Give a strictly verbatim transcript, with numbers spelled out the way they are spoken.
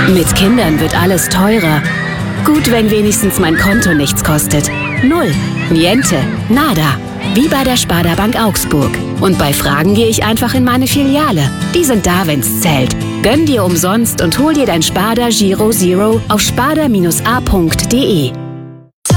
Mit Kindern wird alles teurer. Gut, wenn wenigstens mein Konto nichts kostet. Null. Niente. Nada. Wie bei der Sparda Bank Augsburg. Und bei Fragen gehe ich einfach in meine Filiale. Die sind da, wenn's zählt. Gönn dir umsonst und hol dir dein Sparda Giro Zero auf sparda Bindestrich a punkt de.